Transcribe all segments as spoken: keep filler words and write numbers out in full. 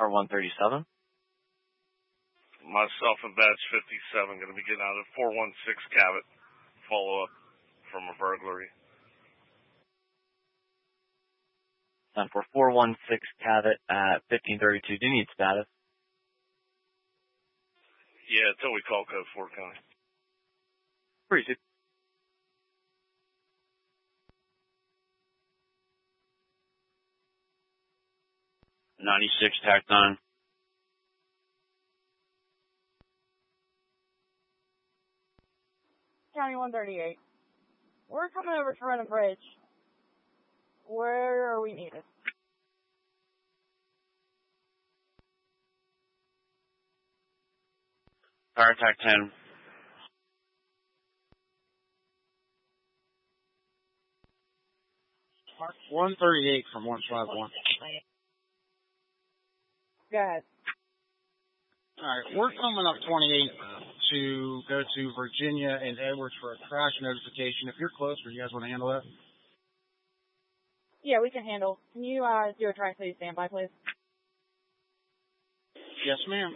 Car one thirty-seven. Myself and Batch fifty-seven going to be getting out of four one six Cabot. Follow up from a burglary. Time for four one six Cabot at fifteen thirty-two. Do you need status? Yeah, until we call code Fort County. Appreciate it. ninety-six, tack nine. County one thirty-eight. We're coming over to Renton Bridge. Where are we needed? Fire attack ten. one thirty-eight from one five one. Go ahead. Alright, we're coming up twenty-eight to go to Virginia and Edwards for a crash notification. If you're closer, you guys want to handle that? Yeah, we can handle. Can you uh, do a Tri-City standby, please? Yes, ma'am.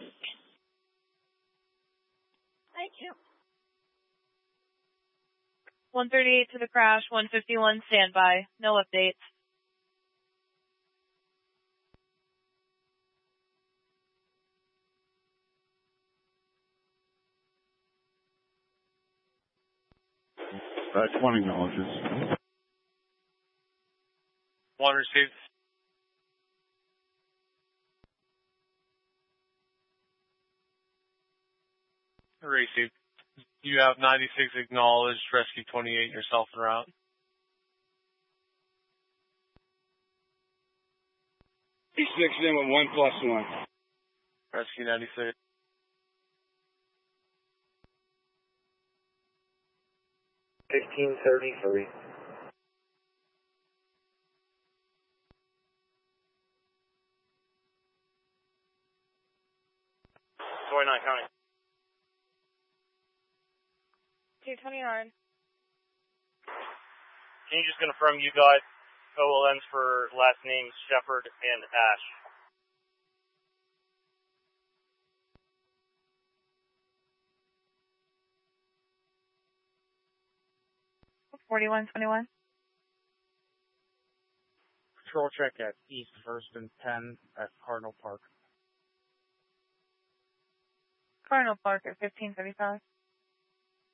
Thank you. one thirty-eight to the crash, one fifty-one standby. No updates. Uh, twenty acknowledges. One received. Received. You have ninety-six acknowledged, rescue twenty-eight, yourself en route. ninety-six in with one plus one. Rescue ninety-six. fifteen thirty-three. twenty-nine County. two twenty-nine. Can you just confirm you got O L Ns for last names Shepard and Ash? forty-one twenty-one. Patrol check at East First and ten at Cardinal Park. Cardinal Park at fifteen thirty-five.